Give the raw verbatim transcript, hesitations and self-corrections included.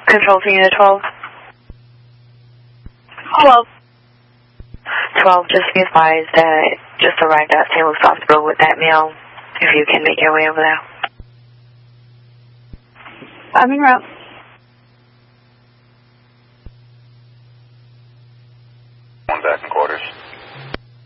Control to Unit twelve. Hello. twelve, just be advised that just arrived at Saint Luke's Hospital with that mail, if you can make your way over there. I'm en route. One back in quarters.